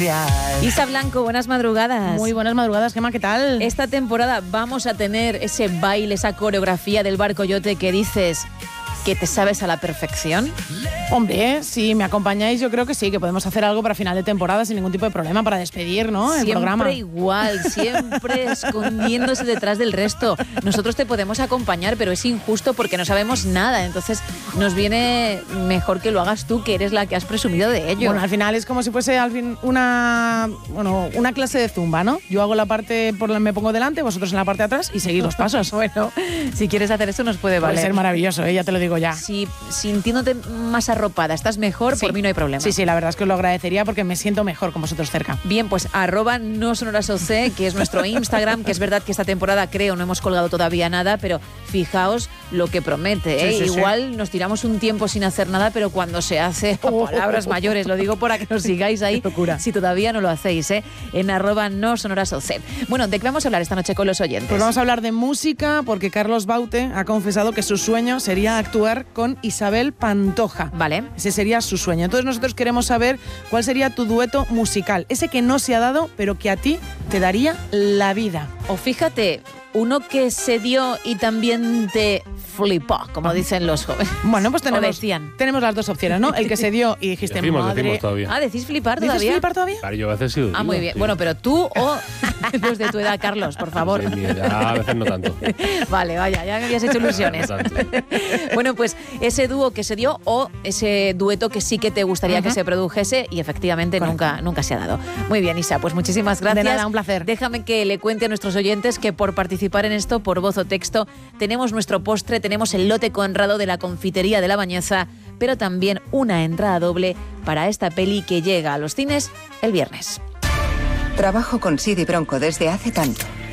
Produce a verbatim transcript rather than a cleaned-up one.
días. Isa Blanco, buenas madrugadas. Muy buenas madrugadas, Gemma, ¿qué tal? Esta temporada vamos a tener ese baile, esa coreografía del Bar Coyote que dices que te sabes a la perfección. Hombre, si me acompañáis, yo creo que sí, que podemos hacer algo para final de temporada sin ningún tipo de problema para despedir, ¿no? El siempre programa. Igual, siempre escondiéndose detrás del resto. Nosotros te podemos acompañar, pero es injusto porque no sabemos nada. Entonces nos viene mejor que lo hagas tú, que eres la que has presumido de ello. Bueno, al final es como si fuese al fin una, bueno, una clase de zumba, ¿no? Yo hago la parte, por la, me pongo delante, vosotros en la parte de atrás y seguís los pasos. Bueno, si quieres hacer eso nos puede valer. Puede ser maravilloso, ¿eh? Ya te lo digo ya. Si sintiéndote más arropada estás mejor, sí. Por mí no hay problema. Sí, sí, la verdad es que os lo agradecería porque me siento mejor con vosotros cerca. Bien, pues arroba no sonoras O C, que es nuestro Instagram, que es verdad que esta temporada creo no hemos colgado todavía nada, pero fijaos lo que promete, ¿eh? Sí, sí, Igual sí. nos tiramos un tiempo sin hacer nada, pero cuando se hace, oh, palabras mayores, lo digo para que nos sigáis ahí, locura. Si todavía no lo hacéis, ¿eh? En arroba no sonoras O C. Bueno, ¿de qué vamos a hablar esta noche con los oyentes? Pues vamos a hablar de música porque Carlos Baute ha confesado que su sueño sería actuar con Isabel Pantoja. Vale. Ese sería su sueño. Entonces nosotros queremos saber cuál sería tu dueto musical. Ese que no se ha dado, pero que a ti te daría la vida. O fíjate, uno que se dio y también te flipó, como dicen los jóvenes. Bueno, pues tenemos, O decían. tenemos las dos opciones, ¿no? El que se dio y dijiste, Decimos, madre... decimos todavía. Ah, ¿decís flipar ¿Dices todavía? flipar todavía? Claro, yo a veces sí lo digo. Ah, muy bien. Sí. Bueno, pero tú o los de tu edad, Carlos, por favor. Sí, mi edad, a veces no tanto. Vale, vaya, ya me habías hecho ilusiones. No tanto. Bueno, pues ese dúo que se dio o ese dueto que sí que te gustaría Ajá. que se produjese y efectivamente nunca, nunca se ha dado. Muy bien, Isa, pues muchísimas gracias. De nada, un placer. Déjame que le cuente a nuestros oyentes que por participar en esto, por voz o texto, tenemos nuestro postre, tenemos el lote Conrado de la confitería de La Bañeza, pero también una entrada doble para esta peli que llega a los cines el viernes. Trabajo con Sid y Bronco desde hace tanto